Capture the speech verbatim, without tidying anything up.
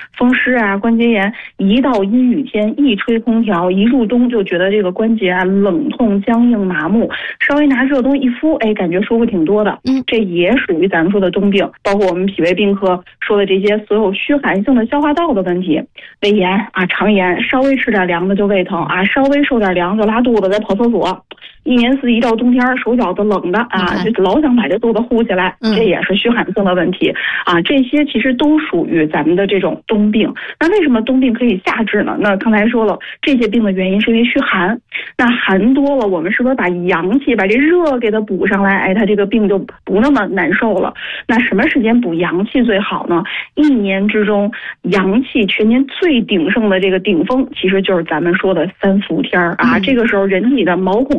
风湿啊、关节炎，一到阴雨天一吹空调，一入冬就觉得这个关节啊冷痛、僵硬、麻木，稍微拿热东一敷，哎，感觉舒服挺多的。 嗯， 这也属于咱们说的冬病，包括我们脾胃病科说的这些所有虚寒性的消化道的问题，胃炎啊、肠炎，稍微吃点凉的就胃疼啊，稍微受点凉就拉肚子，再跑厕所。一年四季到冬天手脚都冷的啊，就老想把这肚子呼起来，这也是虚寒性的问题啊。这些其实都属于咱们的这种冬病。那为什么冬病可以下治呢？那刚才说了，这些病的原因是因为虚寒。那寒多了，我们是不是把阳气、把这热给它补上来？哎，它这个病就不那么难受了。那什么时间补阳气最好呢？一年之中阳气全年最鼎盛的这个顶峰，其实就是咱们说的三伏天啊。这个时候人体的毛孔